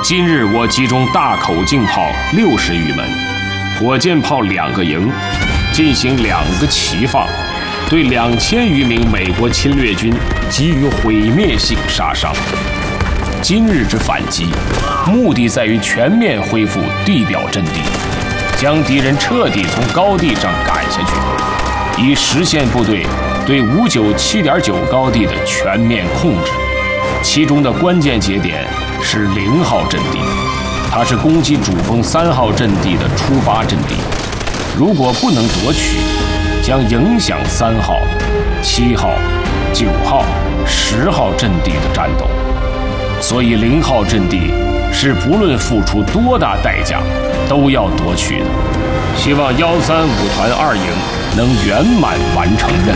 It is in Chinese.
今日我集中大口径炮60余门，火箭炮2个营，进行2个齐放，对2000余名美国侵略军给予毁灭性杀伤。今日之反击，目的在于全面恢复地表阵地，将敌人彻底从高地上赶下去，以实现部队对597.9高地的全面控制。其中的关键节点是0号阵地，它是攻击主峰3号阵地的出发阵地。如果不能夺取，将影响3号、7号、9号、10号阵地的战斗。所以0号阵地是不论付出多大代价都要夺取的。希望135团2营能圆满完成任务。